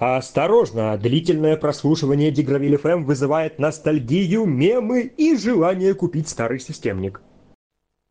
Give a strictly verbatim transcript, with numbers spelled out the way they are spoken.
Осторожно, длительное прослушивание Дигровиль эф эм вызывает ностальгию, мемы и желание купить старый системник.